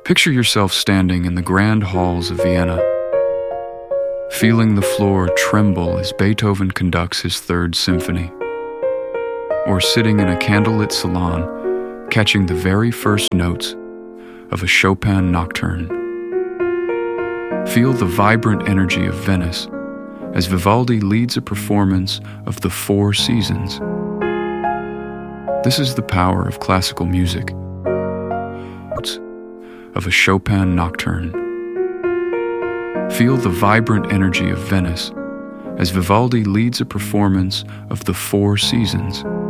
Picture yourself standing in the grand halls of Vienna, feeling the floor tremble as Beethoven conducts his Third Symphony, or sitting in a candlelit salon, catching the very first notes of a Chopin nocturne. Feel the vibrant energy of Venice as Vivaldi leads a performance of the Four Seasons. This is the power of classical music, of a Chopin nocturne. Feel the vibrant energy of Venice as Vivaldi leads a performance of the Four Seasons.